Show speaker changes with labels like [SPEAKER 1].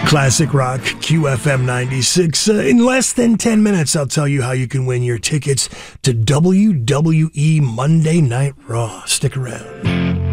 [SPEAKER 1] Classic Rock, QFM 96. In less than 10 minutes, I'll tell you how you can win your tickets to WWE Monday Night Raw. Stick around.